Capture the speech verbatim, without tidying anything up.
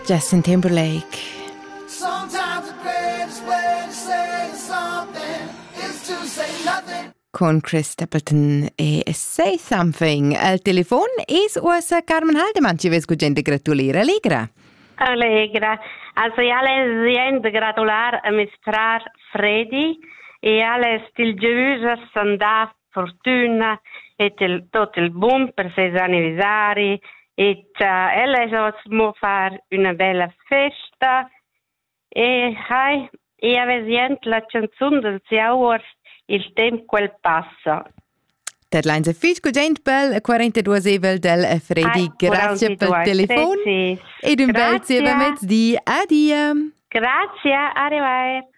Justin Timberlake. Sometimes the greatest way to say something is to say nothing. Con Chris Stapleton e Say Something. Al telefon es usa Carmen Haldeman, ci ves cu gente gratulera. Allegra. Allegra. Also ja les gente gratular a mis frar Freddy e alle stil giusa sanda fortuna e tel, tot il buon per ses anniversari e uh, elle so far una bella festa e hai e avesient la canzone del Ziauer il tempo quel passa. Der Lein se fisch cu gent pel quarantadue evel del Freddy. Grazie pel telefon. Grazie. Ed un bel zieva mezz di adia. Grazie, arrivederci.